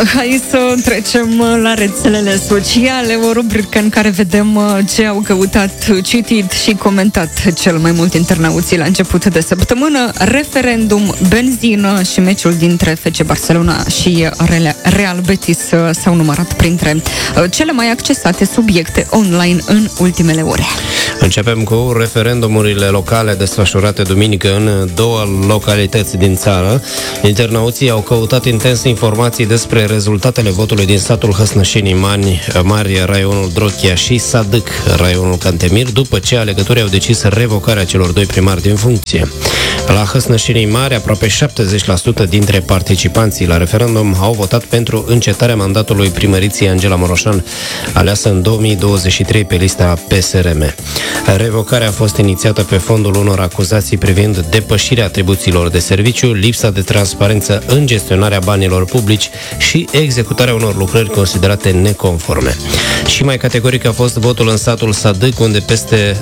Hai să trecem la rețelele sociale, o rubrică în care vedem ce au căutat, citit și comentat cel mai mult internauții la început de săptămână. Referendum, benzină și meciul dintre FC Barcelona și Real Betis s-au numărat printre cele mai accesate subiecte online în ultimele ore. Începem cu referendumurile locale desfășurate duminică în două localități din țară. Internauții au căutat intens informații despre rezultatele votului din satul Hăsnășenii Mari, raionul Drochia și Sadâc, raionul Cantemir, după ce alegătorii au decis revocarea celor doi primari din funcție. La Hăsnășenii Mari, aproape 70% dintre participanții la referendum au votat pentru încetarea mandatului primăriței Angela Moroșan, aleasă în 2023 pe lista PSRM. Revocarea a fost inițiată pe fondul unor acuzații privind depășirea atribuțiilor de serviciu, lipsa de transparență în gestionarea banilor publici și executarea unor lucrări considerate neconforme. Și mai categoric a fost votul în satul Sadâc, unde peste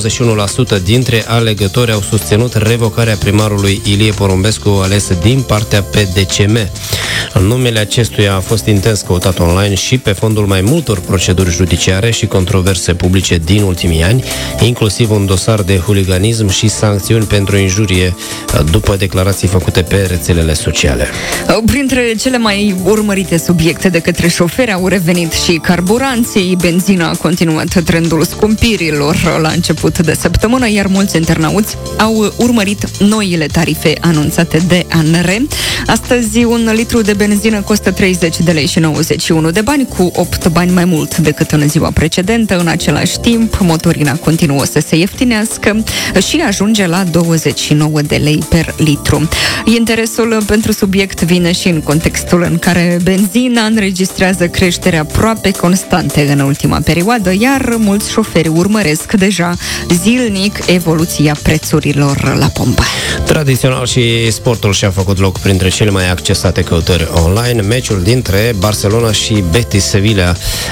91% dintre alegători au susținut revocarea primarului Ilie Porumbescu, ales din partea PDCM. Numele acestuia a fost intens căutat online și pe fondul mai multor proceduri judiciare și controverse publice din ultimii ani, inclusiv un dosar de huliganism și sancțiuni pentru injurie după declarații făcute pe rețelele sociale. Printre cele mai urmărite subiecte de către șoferi au revenit și carburanții. Benzina a continuat trendul scumpirilor la început de săptămână, iar mulți internauți au urmărit noile tarife anunțate de ANR. Astăzi un litru de benzină costă 30 de lei și 91 de bani, cu 8 bani mai mult decât în ziua precedentă. În același timp, motorina continuă să se ieftinească și ajunge la 29 de lei per litru. Interesul pentru subiect vine și în contextul în care benzina înregistrează creștere aproape constante în ultima perioadă, iar mulți șoferi urmăresc deja zilnic evoluția prețurilor la pompă. Tradițional și sportul și-a făcut loc printre cele mai accesate căutări online. Meciul dintre Barcelona și Betis Sevilla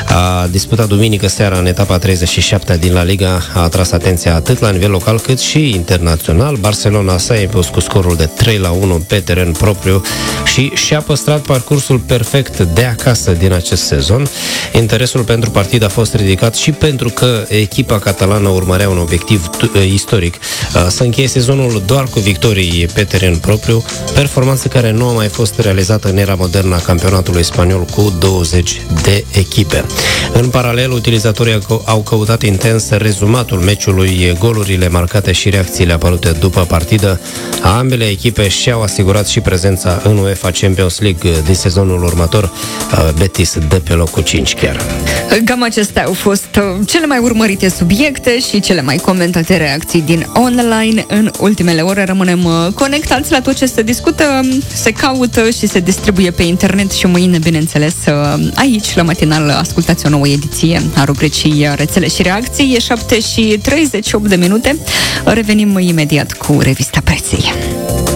a disputat duminică seara în etapa 37 din La Liga. A atras atenția atât la nivel local cât și internațional. Barcelona s-a impus cu scorul de 3-1 pe teren propriu și și-a păstrat parcursul perfect de acasă din acest sezon. Interesul pentru partid a fost ridicat și pentru că echipa catalană urmărea un obiectiv istoric, să încheie sezonul doar cu victorii pe teren propriu, performanță care nu a mai fost realizată în era modernă a campionatului spaniol cu 20 de echipe. În paralel, utilizatorii au căutat intens rezumatul meciului, golurile marcate și reacțiile apărute după partidă. Ambele echipe și-au asigurat și prezența în UEFA Champions League din sezonul următor. Betis dă pe locul 5 chiar. Cam acestea au fost cele mai urmărite subiecte și cele mai comentate reacții din online în ultimele ore. Rămânem conectați la tot ce se discută, se caută și se distribuie pe internet și mâine, bineînțeles, aici, la matinal, ascultați o nouă ediție a rubricii Rețele și Reacții. E 7:38 de minute. Revenim imediat cu revista preței.